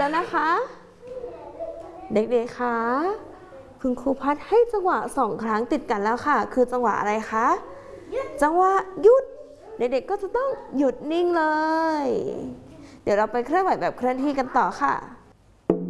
แล้วนะคะเด็กๆคะคุณครูพัดให้จังหวะ2 ครั้งติดกันแล้วค่ะคือจังหวะอะไรคะจังหวะหยุดเด็กๆก็จะต้องหยุดนิ่งเลยเดี๋ยวเราไปเคลื่อนไหวแบบเคลื่อนที่กันต่อค่ะ